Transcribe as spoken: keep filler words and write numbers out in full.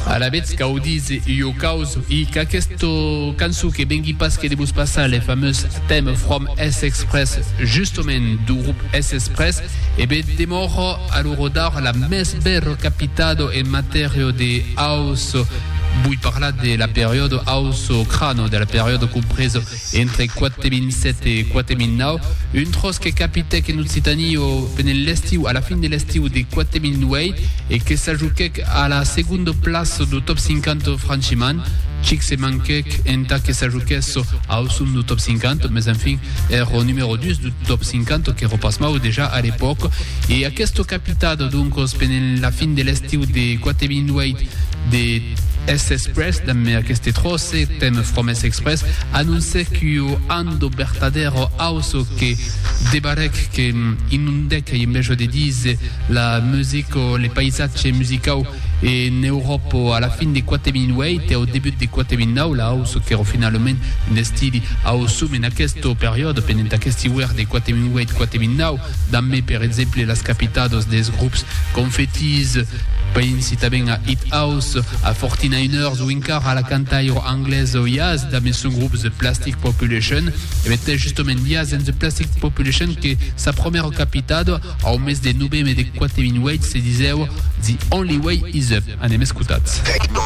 alla vez caudise io causo i ca questo canzu che bengi pas che debus passar le fameux thème from S-Express justement du groupe S-Express e be demoro a loro dar la mes bel capitado en materia de house. Vull parlar de la période house au crâne, de la période comprise entre quatre mille sept et quatre mille neuf. Une tros que capite que nous citani au l'estiu, à la fin de l'estiu de quatre mille huit et que s'ajoutait à la seconde place du top cinquante franchement. Chic se manquait en tant que s'ajoutait au sum du top cinquante, mais enfin, est au numéro dix du top cinquante qui repasse mal déjà à l'époque. Et à questo capitado, donc, pendant la fin de l'estiu de quatre mille huit, de S-Express, dans queste trosse, thème from S-Express, annonçait qu'il ando vertadero house che debarec che inundec invece di dire la musique, les paesaggi musicaux in Europa alla fin di quatre mille huit e au début di quatre mille neuf, la house che era finalmente in stili house in questa periodo, pendant questi guerre di quatre mille huit quatre mille neuf, damme per esempio las capitados des groupes Confettis, pensi também a Hit House, a forty-niners ou encore à la cantaire anglaise Yaz, dans son groupe The Plastic Population. Et c'était justement Yaz and The Plastic Population que sa première capitado, au mes de novembre de quatre mille huit, se disait The Only Way Is Up. Anem escutats.